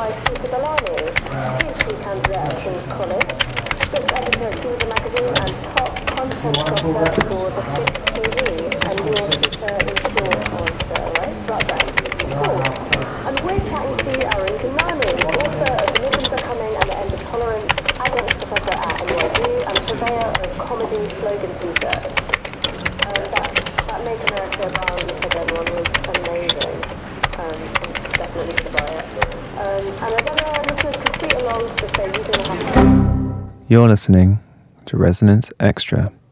by Peter Bellamy, PhD candidate at King's College, script editor at Teaser Magazine, and top content author for The Fifth TV, and your tutor in short answer, right? Right. Cool. And we're chatting to Arun Ganani, author of Religions Are Coming and the End of Tolerance, adjunct professor at NYU, and purveyor of comedy slogan t-shirts. That Make America Violently for Everyone was amazing. Definitely should buy it. And as other listeners can see along, just say you didn't have to. You're listening to Resonance Extra.